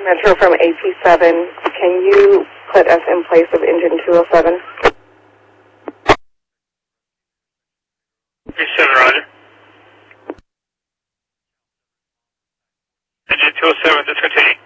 Metro from AP7. Can you put us in place of engine 207? AP7, roger. Engine 207, discontinue.